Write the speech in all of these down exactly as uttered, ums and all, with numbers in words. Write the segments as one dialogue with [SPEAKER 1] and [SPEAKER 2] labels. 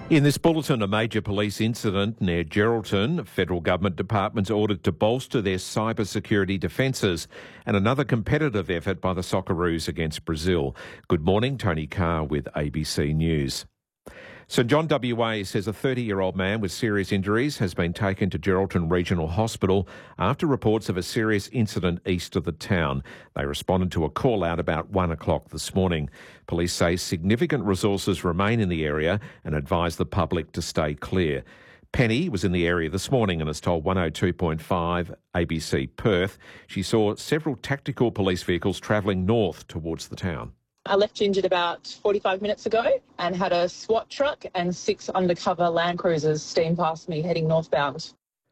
[SPEAKER 1] In this bulletin, a major police incident near Geraldton. Federal government departments ordered to bolster their cyber security defences, and another competitive effort by the Socceroos against Brazil. Good morning, Tony Carr with A B C News. St John W A says a thirty-year-old man with serious injuries has been taken to Geraldton Regional Hospital after reports of a serious incident east of the town. They responded to a call out about one o'clock this morning. Police say significant resources remain in the area and advise the public to stay clear. Penny was in the area this morning and has told one oh two point five A B C Perth she saw several tactical police vehicles travelling north towards the town.
[SPEAKER 2] I left Gingerd about forty-five minutes ago and had a SWAT truck and six undercover Land Cruisers steam past me heading northbound.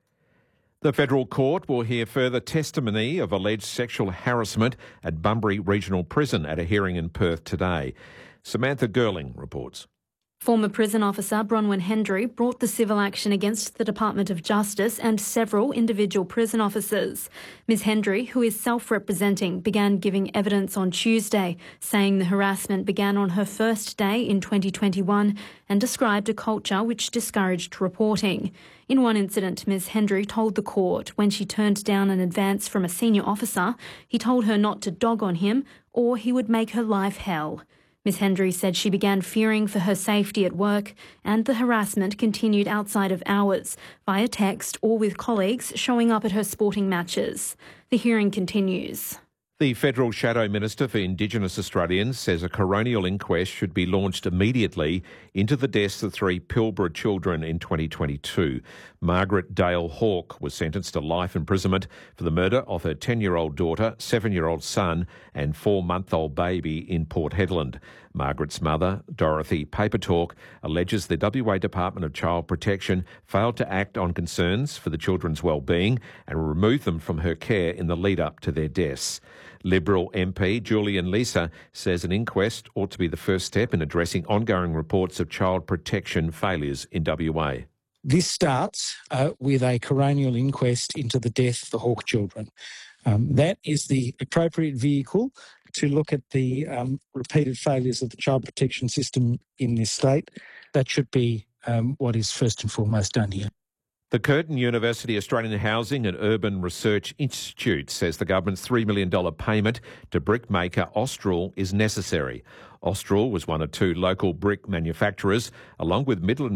[SPEAKER 1] The federal court will hear further testimony of alleged sexual harassment at Bunbury Regional Prison at a hearing in Perth today. Samantha Girling reports.
[SPEAKER 3] Former prison officer Bronwyn Hendry brought the civil action against the Department of Justice and several individual prison officers. Ms Hendry, who is self-representing, began giving evidence on Tuesday, saying the harassment began on her first day in twenty twenty-one and described a culture which discouraged reporting. In one incident, Ms Hendry told the court when she turned down an advance from a senior officer, he told her not to dog on him or he would make her life hell. Ms Hendry said she began fearing for her safety at work, and the harassment continued outside of hours, via text or with colleagues showing up at her sporting matches. The hearing continues.
[SPEAKER 1] The Federal Shadow Minister for Indigenous Australians says a coronial inquest should be launched immediately into the deaths of three Pilbara children in twenty twenty-two. Margaret Dale Hawke was sentenced to life imprisonment for the murder of her ten-year-old daughter, seven-year-old son and four-month-old baby in Port Hedland. Margaret's mother, Dorothy Papertalk, alleges the W A Department of Child Protection failed to act on concerns for the children's well-being and removed them from her care in the lead-up to their deaths. Liberal M P Julian Leeser says an inquest ought to be the first step in addressing ongoing reports of child protection failures in W A.
[SPEAKER 4] This starts uh, with a coronial inquest into the death of the Hawke children. Um, that is the appropriate vehicle to look at the um, repeated failures of the child protection system in this state. That should be um, what is first and foremost done here.
[SPEAKER 1] The Curtin University Australian Housing and Urban Research Institute says the government's three million dollars payment to brickmaker Austral is necessary. Austral was one of two local brick manufacturers, along with Midland